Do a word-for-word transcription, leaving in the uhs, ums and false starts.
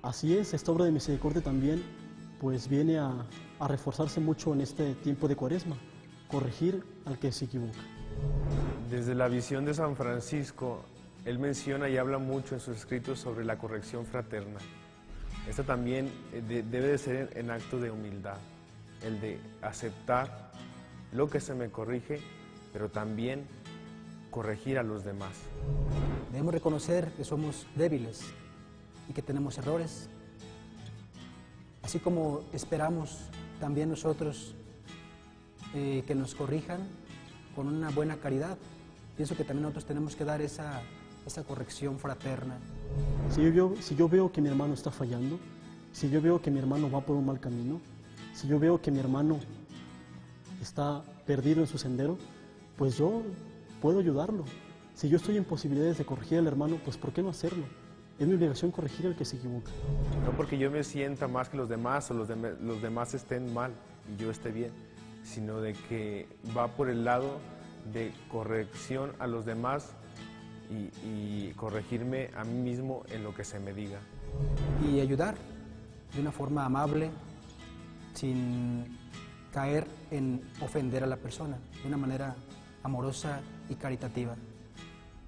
Así es, esta obra de misericordia también pues viene a, a reforzarse mucho en este tiempo de Cuaresma, corregir al que se equivoca. Desde la visión de San Francisco, él menciona y habla mucho en sus escritos sobre la corrección fraterna. Esta también de, debe de ser en, en acto de humildad, el de aceptar lo que se me corrige, pero también corregir a los demás. Debemos reconocer que somos débiles y que tenemos errores, así como esperamos también nosotros eh, que nos corrijan con una buena caridad. Pienso que también nosotros tenemos que dar esa, esa corrección fraterna. Si yo, veo, si yo veo que mi hermano está fallando, si yo veo que mi hermano va por un mal camino, si yo veo que mi hermano está perdido en su sendero, pues yo puedo ayudarlo. Si yo estoy en posibilidades de corregir al hermano, pues ¿por qué no hacerlo? Es mi obligación corregir al que se equivoca. No porque yo me sienta más que los demás o los, de, los demás estén mal y yo esté bien, sino de que va por el lado de corrección a los demás y, y corregirme a mí mismo en lo que se me diga. Y ayudar de una forma amable, sin caer en ofender a la persona, de una manera amorosa y caritativa.